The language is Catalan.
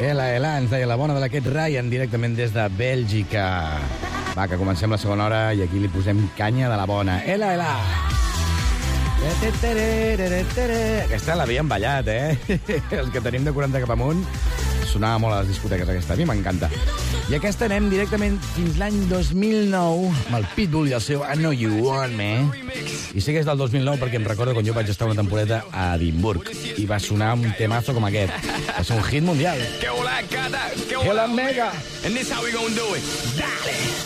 Ela, ens deia la bona de l'Aquest Ryan, directament des de Bèlgica. Va, que comencem la segona hora i aquí li posem canya de la bona. Ela. Aquesta l'havíem ballat, Els que tenim de 40 cap amunt. Sonava molt a les discoteques, aquesta. A mi m'encanta. I aquesta anem directament fins l'any 2009 amb el Pitbull i el seu I Know You Want Me. I sé que és del 2009 perquè em recordo quan jo vaig estar una temporada a Edimburg i va sonar un temazo com aquest. Va ser un hit mundial. Que hola, Mega! And this how we gonna do it. Dale!